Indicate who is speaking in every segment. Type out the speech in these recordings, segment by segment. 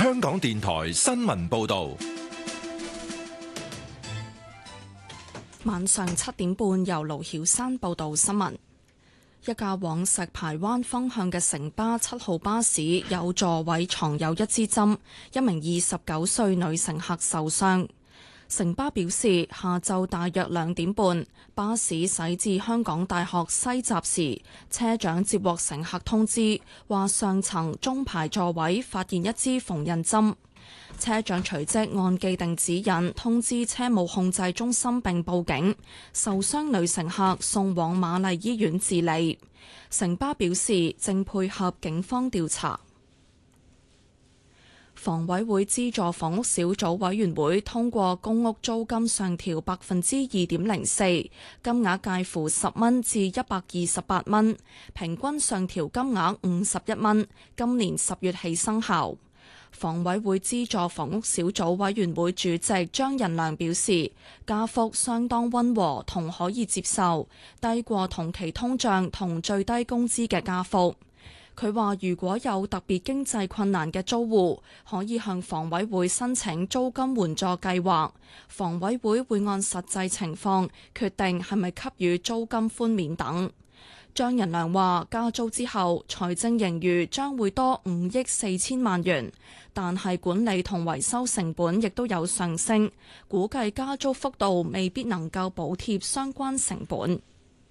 Speaker 1: 香港電台新聞報道。
Speaker 2: 晚上7點半，由盧曉山報道新聞。一架往石排灣方向嘅城巴7號巴士有座位藏有一支針，一名29歲女乘客受傷。城巴表示，下晝大約2點半，巴士駛至香港大學西閘時，車長接獲乘客通知，話上層中排座位發現一支縫紉針。車長隨即按既定指引通知車務控制中心並報警，受傷女乘客送往瑪麗醫院治理。城巴表示正配合警方調查。房委會資助房屋小組委員會通過公屋租金上調2.04%，金額介乎10蚊至128蚊，平均上調金額51蚊，今年10月起生效。房委會資助房屋小組委員會主席張仁良表示，加幅相當溫和同可以接受，低過同期通脹同最低工資嘅加幅。佢話如果有特別經濟困難嘅租戶，可以向房委會申請租金援助計劃，房委會會按實際情況決定係咪給予租金寬免等。張仁良話，加租之後財政盈餘將會多5億4千萬元，但係管理同維修成本亦都有上升，估計加租幅度未必能夠補貼相關成本。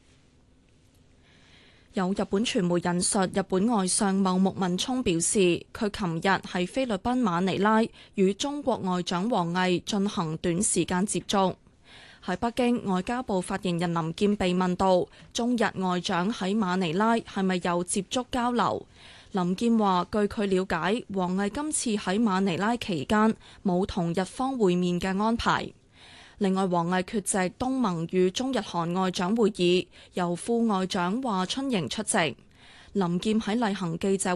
Speaker 2: 有日本傳媒引述日本外相茂木敏充表示，佢琴日喺菲律賓馬尼拉與中國外長王毅進行短時間接觸。喺北京，外交部發言人林健被問到中日外長喺馬尼拉係咪有接觸交流，林健話據佢了解，王毅今次喺馬尼拉期間冇同日方會面嘅安排。另外，王毅缺席東盟與中日韓外長會議，由副外長華春瑩出席。林健喺例行記者